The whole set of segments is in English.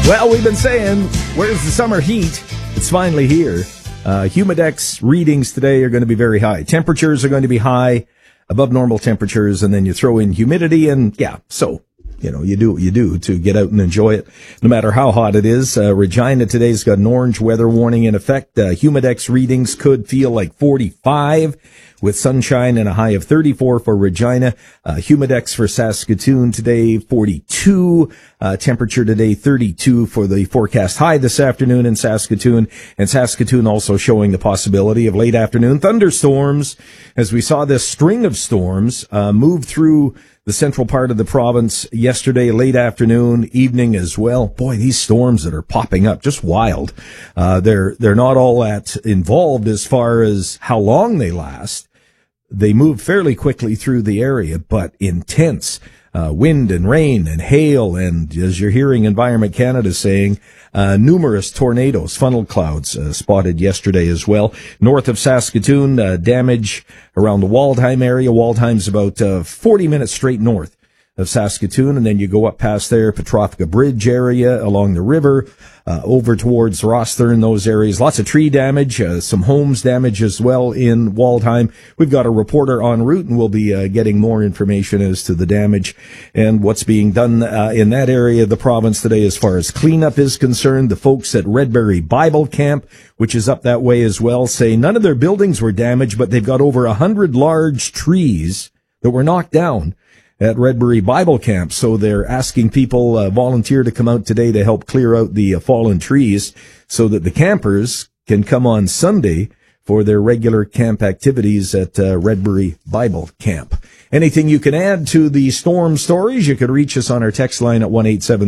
Well, we've been saying, where's the summer heat? It's finally here. Humidex readings today are going to be very high. Temperatures are going to be high, above normal temperatures, and then you throw in humidity, and you do what you do to get out and enjoy it, no matter how hot it is. Regina today's got an orange weather warning in effect. Humidex readings could feel like 45 with sunshine and a high of 34 for Regina. Humidex for Saskatoon today, 42. Temperature today, 32 for the forecast high this afternoon in Saskatoon. And Saskatoon also showing the possibility of late afternoon thunderstorms, as we saw this string of storms move through the central part of the province yesterday, late afternoon, evening as well. Boy, these storms that are popping up, just wild. They're not all that involved as far as how long they last. They move fairly quickly through the area, but intense. Wind and rain and hail, and as you're hearing Environment Canada saying, numerous tornadoes, funnel clouds spotted yesterday as well. North of Saskatoon, damage around the Waldheim area. Waldheim's about 40 minutes straight north of Saskatoon, and then you go up past there, Petrovka Bridge area, along the river, over towards Rosthern, those areas. Lots of tree damage, some homes damage as well in Waldheim. We've got a reporter en route, and we'll be getting more information as to the damage and what's being done in that area of the province today as far as cleanup is concerned. The folks at Redbury Bible Camp, which is up that way as well, say none of their buildings were damaged, but they've got over 100 large trees that were knocked down at Redbury Bible Camp. So they're asking people volunteer to come out today to help clear out the fallen trees so that the campers can come on Sunday for their regular camp activities at Redbury Bible Camp. Anything you can add to the storm stories, you could reach us on our text line at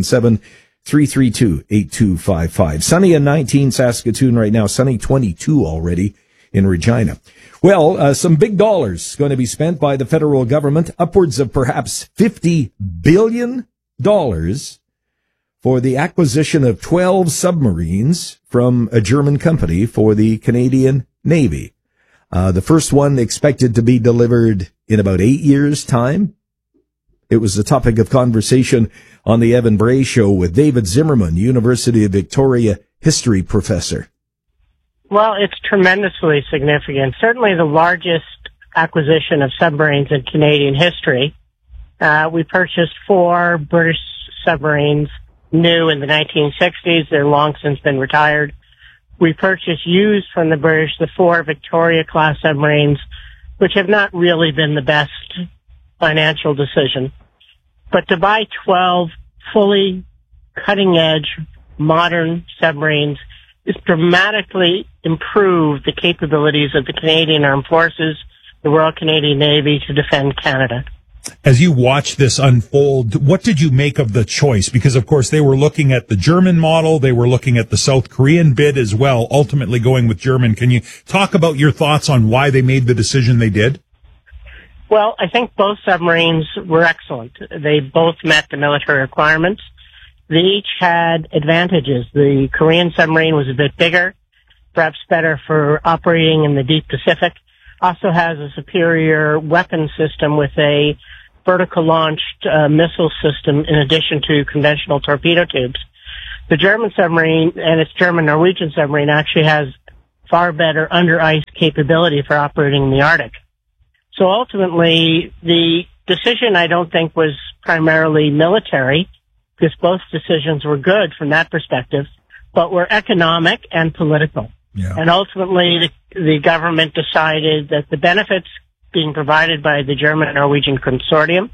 1-877-332-8255. Sunny in 19 Saskatoon right now, sunny 22 already in Regina. Well, some big dollars going to be spent by the federal government, upwards of perhaps $50 billion for the acquisition of 12 submarines from a German company for the Canadian Navy. The first one expected to be delivered in about 8 years' time. It was the topic of conversation on the Evan Bray Show with David Zimmerman, University of Victoria history professor. Well, it's tremendously significant. Certainly the largest acquisition of submarines in Canadian history. We purchased 4 British submarines new in the 1960s. They're long since been retired. We purchased used from the British the 4 Victoria-class submarines, which have not really been the best financial decision. But to buy 12 fully cutting-edge modern submarines is dramatically improve the capabilities of the Canadian Armed Forces, the Royal Canadian Navy to defend Canada. As you watch this unfold, what did you make of the choice? Because, of course, they were looking at the German model. They were looking at the South Korean bid as well, ultimately going with German. Can you talk about your thoughts on why they made the decision they did? Well, I think both submarines were excellent. They both met the military requirements. They each had advantages. The Korean submarine was a bit bigger, perhaps better for operating in the deep Pacific. Also has a superior weapon system with a vertical launched missile system in addition to conventional torpedo tubes. The German submarine and its German-Norwegian submarine actually has far better under ice capability for operating in the Arctic. So ultimately, the decision I don't think was primarily military, because both decisions were good from that perspective, but were economic and political. Yeah. And ultimately, the government decided that the benefits being provided by the German-Norwegian consortium,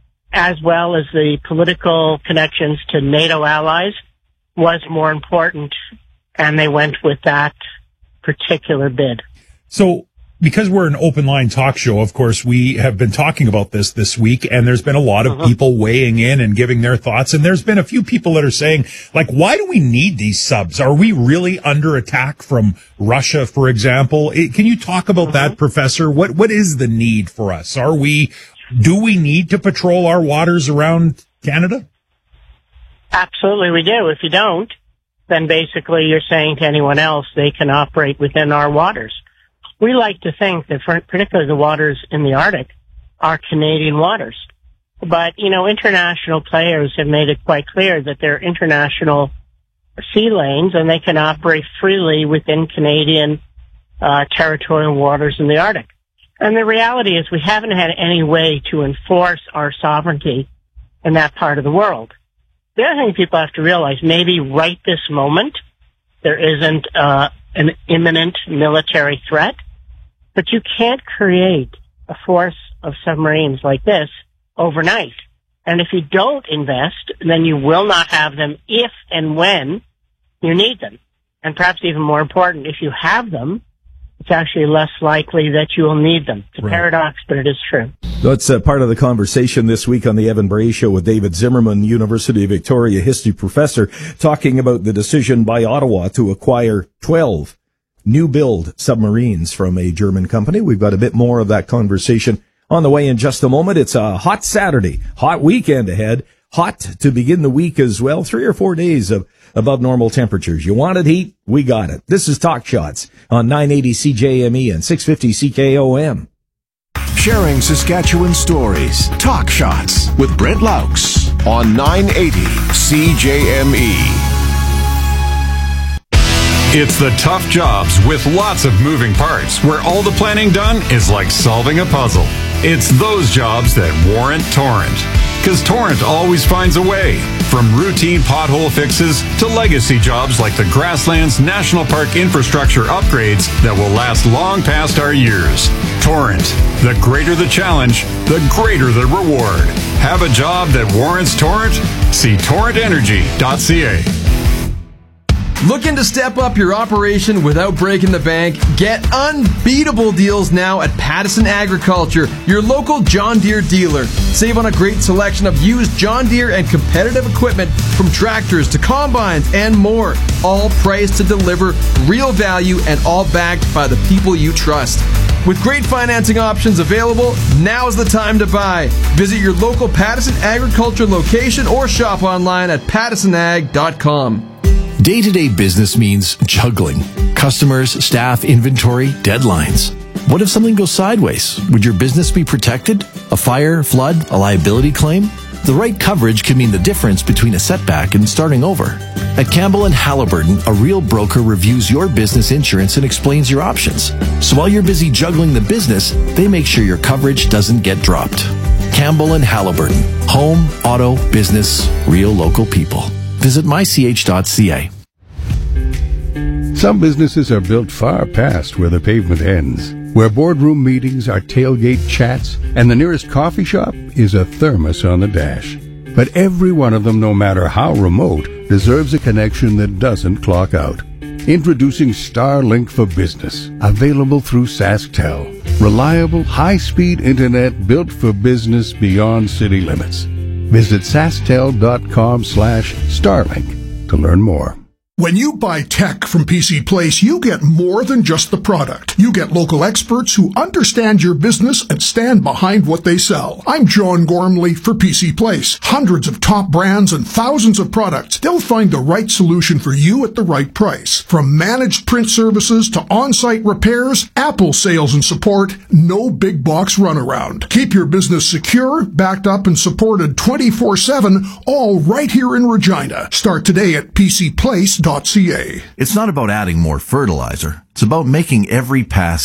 as well as the political connections to NATO allies, was more important, and they went with that particular bid. So, because we're an open line talk show, of course, we have been talking about this week, and there's been a lot of people weighing in and giving their thoughts. And there's been a few people that are saying, like, why do we need these subs? Are we really under attack from Russia, for example? Can you talk about that, Professor? What is the need for us? Do we need to patrol our waters around Canada? Absolutely, we do. If you don't, then basically you're saying to anyone else they can operate within our waters. We like to think that, particularly the waters in the Arctic, are Canadian waters. But, international players have made it quite clear that their international sea lanes, and they can operate freely within Canadian territorial waters in the Arctic. And the reality is we haven't had any way to enforce our sovereignty in that part of the world. The other thing people have to realize, maybe right this moment, there isn't an imminent military threat, but you can't create a force of submarines like this overnight. And if you don't invest, then you will not have them if and when you need them. And perhaps even more important, if you have them, it's actually less likely that you will need them. It's a paradox, but it is true. That's part of the conversation this week on the Evan Bray Show with David Zimmerman, University of Victoria history professor, talking about the decision by Ottawa to acquire 12 new-build submarines from a German company. We've got a bit more of that conversation on the way in just a moment. It's a hot Saturday, hot weekend ahead. Hot to begin the week as well. 3 or 4 days of above normal temperatures. You wanted heat? We got it. This is Talk Shots on 980 CJME and 650 CKOM. Sharing Saskatchewan stories. Talk Shots with Brent Laux on 980 CJME. It's the tough jobs with lots of moving parts where all the planning done is like solving a puzzle. It's those jobs that warrant Torrent. Because Torrent always finds a way. From routine pothole fixes to legacy jobs like the Grasslands National Park infrastructure upgrades that will last long past our years. Torrent. The greater the challenge, the greater the reward. Have a job that warrants Torrent? See torrentenergy.ca. Looking to step up your operation without breaking the bank? Get unbeatable deals now at Pattison Agriculture, your local John Deere dealer. Save on a great selection of used John Deere and competitive equipment from tractors to combines and more. All priced to deliver real value and all backed by the people you trust. With great financing options available, now's the time to buy. Visit your local Pattison Agriculture location or shop online at pattisonag.com. Day-to-day business means juggling. Customers, staff, inventory, deadlines. What if something goes sideways? Would your business be protected? A fire, flood, a liability claim? The right coverage can mean the difference between a setback and starting over. At Campbell & Halliburton, a real broker reviews your business insurance and explains your options. So while you're busy juggling the business, they make sure your coverage doesn't get dropped. Campbell & Halliburton. Home, auto, business, real local people. Visit mych.ca. Some businesses are built far past where the pavement ends, where boardroom meetings are tailgate chats, and the nearest coffee shop is a thermos on the dash. But every one of them, no matter how remote, deserves a connection that doesn't clock out. Introducing Starlink for Business, available through SaskTel. Reliable, high-speed internet built for business beyond city limits. Visit sasktel.com/Starlink to learn more. When you buy tech from PC Place, you get more than just the product. You get local experts who understand your business and stand behind what they sell. I'm John Gormley for PC Place. Hundreds of top brands and thousands of products. They'll find the right solution for you at the right price. From managed print services to on-site repairs, Apple sales and support, no big box runaround. Keep your business secure, backed up and supported 24/7, all right here in Regina. Start today at PCPlace.ca. It's not about adding more fertilizer. It's about making every pass